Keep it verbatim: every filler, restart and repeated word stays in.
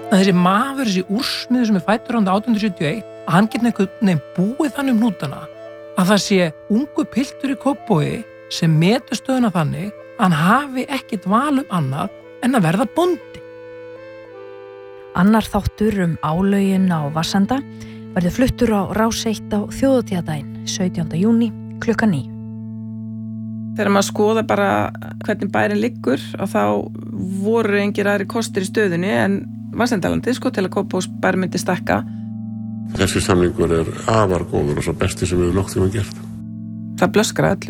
að þessi maður, þessi úrsmiður sem er fæddur árið átján hundruð sjötíu og eitt, að hann geti einhvern veginn búið þannig um hnútana að það sé ungu piltur í Kópavogi sem metur stöðuna þannig að hann hafi ekkert val um annað en að verða bóndi. Annar þáttur um álögin á Varsenda verður fluttur á Rás eitt á þjóðhátíðardaginn sautjánda júní klukkan níu. Þegar maður skoða bara hvernig bærin liggur og þá voru engir aðri kostir í stöðunni en Varsendalandi sko til að Kópavogs bær myndi stekka. Þessi samningur er afar góður og svo besti sem við nokkuð tíma gert. Það blöskrar öllu.